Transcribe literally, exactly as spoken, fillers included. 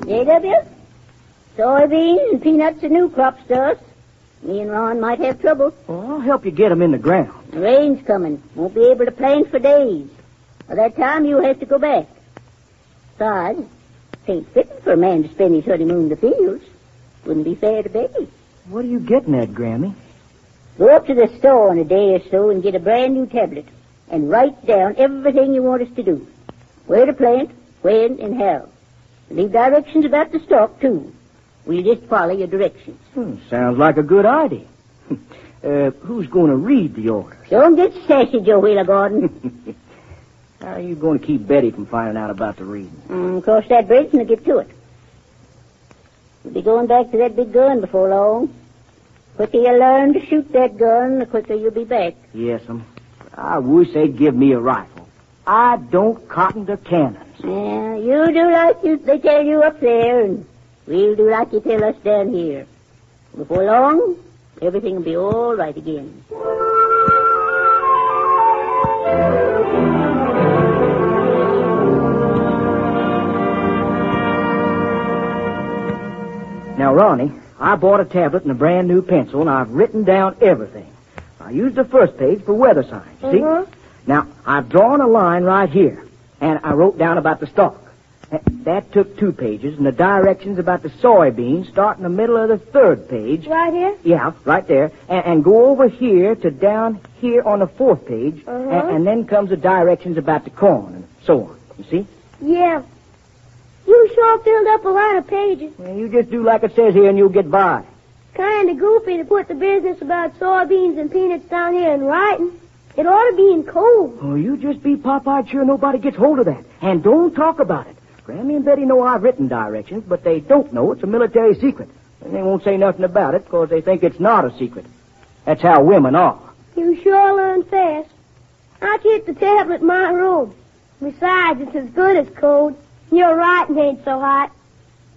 J W? Soybeans and peanuts are new crops to us. Me and Ron might have trouble. Well, I'll help you get 'em in the ground. The rain's coming. Won't be able to plant for days. By that time, you'll have to go back. Besides, it ain't fitting for a man to spend his honeymoon in the fields. Wouldn't be fair to Betty. What are you getting at, Grammy? Go up to the store in a day or so and get a brand new tablet and write down everything you want us to do. Where to plant, when, and how. Leave directions about the stock, too. We'll just follow your directions. Hmm, sounds like a good idea. uh, who's going to read the orders? Don't get sassy, Joe Wheeler Gordon. How are you going to keep Betty from finding out about the reading? Mm, cross that bridge and we'll get to it. You'll be going back to that big gun before long. The quicker you learn to shoot that gun, the quicker you'll be back. Yes'm. I wish they'd give me a rifle. I don't cotton to cannons. Yeah, you do like you, they tell you up there, and we'll do like you tell us down here. Before long, everything will be all right again. Now, Ronnie, I bought a tablet and a brand new pencil, and I've written down everything. I used the first page for weather signs, see? Uh-huh. Now, I've drawn a line right here, and I wrote down about the stalk. That took two pages, and the directions about the soybeans start in the middle of the third page. Right here? Yeah, right there. And, and go over here to down here on the fourth page, Uh-huh. and, and then comes the directions about the corn and so on. You see? Yeah. You sure filled up a lot of pages. Well, you just do like it says here, and you'll get by. Kind of goofy to put the business about soybeans and peanuts down here in writing. It ought to be in code. Oh, you just be pop-eyed sure nobody gets hold of that. And don't talk about it. Grammy and Betty know I've written directions, but they don't know it's a military secret. And they won't say nothing about it because they think it's not a secret. That's how women are. You sure learn fast. I keep the tablet in my room. Besides, it's as good as code. Your writing ain't so hot.